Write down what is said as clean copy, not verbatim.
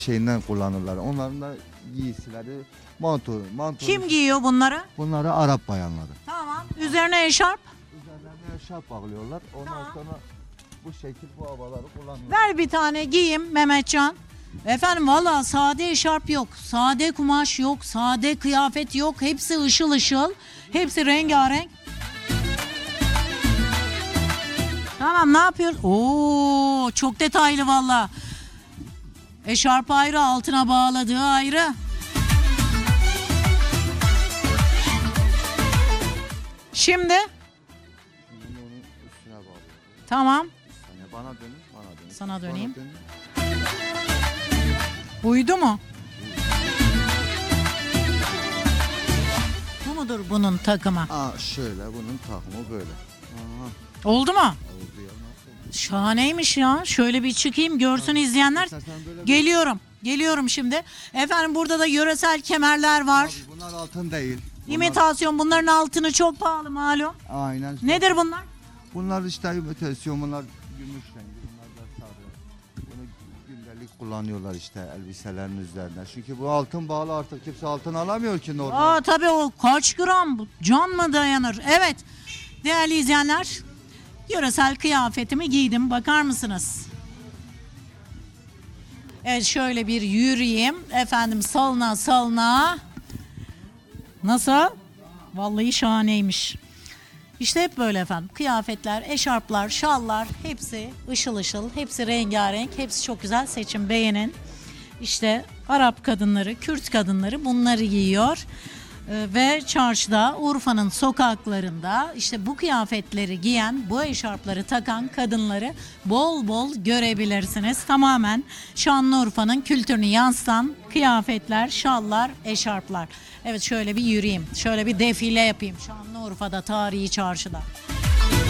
şeyinden kullanırlar. Onların da giysileri manto. Kim giyiyor bunları? Bunları Arap bayanları. Tamam. Üzerine eşarp. Üzerlerine eşarp bağlıyorlar. Ondan sonra bu şekil bu havaları kullanıyorlar. Ver bir tane giyeyim Mehmetcan. Efendim valla sade eşarp yok, sade kumaş yok, sade kıyafet yok. Hepsi ışıl ışıl, hepsi rengarenk. Tamam ne yapıyoruz? Oo çok detaylı valla. Eşarp ayrı, altına bağladığı ayrı. Şimdi Şimdi onu üstüne bağlıyorlar. tamam Yani bana dönün, bana dönün. Sana döneyim. Bana dönün. uydu mu? Bu mudur bunun takımı? Şöyle bunun takımı böyle. Aha, Oldu mu? oldu ya, nasıl? Şahaneymiş ya. Şöyle bir çıkayım görsün izleyenler. İstersen böyle Geliyorum. Geliyorum şimdi. Efendim burada da yöresel kemerler var. Abi bunlar altın değil. İmitasyon, bunların altını çok pahalı malum. Aynen. Nedir bunlar? Bunlar işte imitasyon, bunlar gümüş rengi, bunlar da sarı. Bunu gündelik kullanıyorlar işte elbiselerin üzerine. Çünkü bu altın bağlı, artık kimse altın alamıyor ki normal. Tabii o kaç gram bu? Can mı dayanır? Evet. Değerli izleyenler, yöresel kıyafetimi giydim. Bakar mısınız? Evet şöyle bir yürüyeyim. Efendim salına salına. Nasıl? Vallahi şahaneymiş. İşte hep böyle efendim. Kıyafetler, eşarplar, şallar hepsi ışıl ışıl, hepsi rengarenk, hepsi çok güzel. Seçin, beğenin. İşte Arap kadınları, Kürt kadınları bunları giyiyor. Ve çarşıda, Urfa'nın sokaklarında işte bu kıyafetleri giyen, bu eşarpları takan kadınları bol bol görebilirsiniz. Tamamen Şanlıurfa'nın kültürünü yansıtan kıyafetler, şallar, eşarplar. Evet şöyle bir yürüyeyim, şöyle bir defile yapayım Şanlıurfa'da, tarihi çarşıda.